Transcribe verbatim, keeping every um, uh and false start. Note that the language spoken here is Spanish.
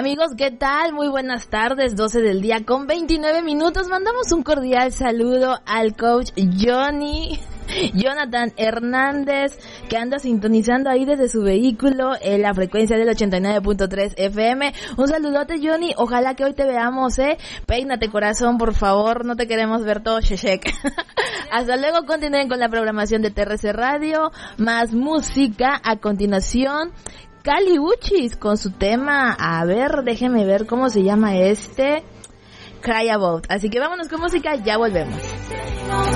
Amigos, ¿qué tal? Muy buenas tardes, doce del día con veintinueve minutos. Mandamos un cordial saludo al coach Johnny, Jonathan Hernández, que anda sintonizando ahí desde su vehículo en la frecuencia del ochenta y nueve punto tres F M. Un saludote, Johnny, ojalá que hoy te veamos, eh. Peínate, corazón, por favor, no te queremos ver todo sheshek. Hasta luego, continúen con la programación de T R C Radio, más música. A continuación, Kali Uchis con su tema, a ver, déjenme ver cómo se llama este, Cry About. Así que vámonos con música, ya volvemos.